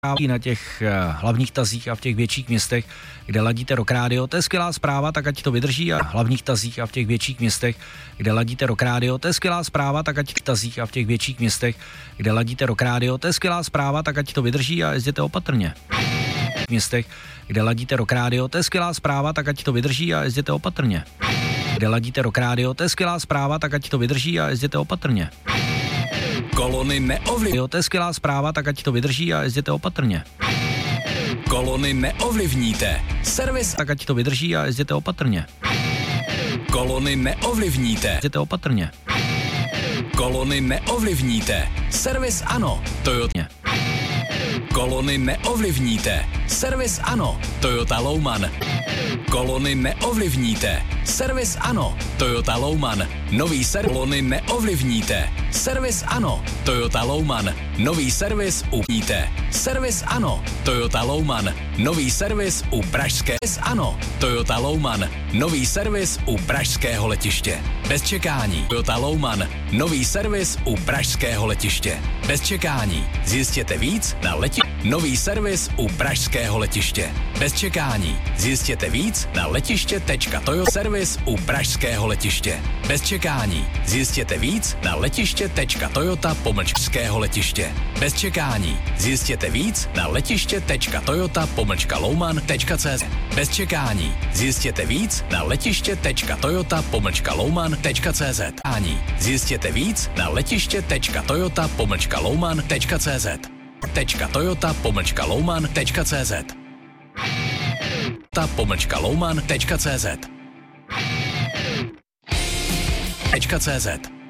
na těch hlavních tazích a v těch větších městech, kde ladíte Rock Radio. To je skvělá zpráva, tak ať to vydrží a hlavních tazích a v těch větších městech, kde ladíte Rock Radio. To je skvělá zpráva, tak ať tazích a v těch větších městech, kde ladíte Rock Radio. To je skvělá zpráva, tak ať to vydrží a jezděte opatrně. V městech, kde ladíte Rock Radio. To je skvělá zpráva, tak ať to vydrží a jezděte opatrně. Kde ladíte Rock Radio. To je skvělá zpráva, tak ať to vydrží a jezděte opatrně. Kolony neovlivníte. To je skvělá zpráva, tak ať to vydrží a jezděte opatrně. Kolony neovlivníte. Servis. Tak ať to vydrží a jezděte opatrně. Kolony neovlivníte. Jezděte opatrně. Kolony neovlivníte. Servis ano. Toyota. Kolony neovlivníte. Servis ano. Toyota Louman. Kolony neovlivníte. Servis ano. Toyota Louman. Nový servis. Kolony neovlivníte. Servis ano. Toyota Louman. Nový servis u Níte. Servis ano. Toyota Louman. Nový servis u Pražské. Ano. Toyota Louman. Nový servis u Pražského letiště. Bez čekání. Toyota Louman. Nový servis u Pražského letiště. Bez čekání. Zjistěte víc na Nový servis u Pražského letiště. Bez čekání. Zjistěte víc na letiště.toyo. Servis u Pražského letiště. Bez čekání. Zjistěte víc na letiště.toyota-pražského letiště. Bez čekání. Zjistěte víc na letiště.toyota-louman.cz. Bez čekání. Zjistěte víc na letiště.toyota-louman.cz. Zjistěte víc na letiště.toyota-louman.cz. .toyota-louman.cz. .louman.cz. .cz.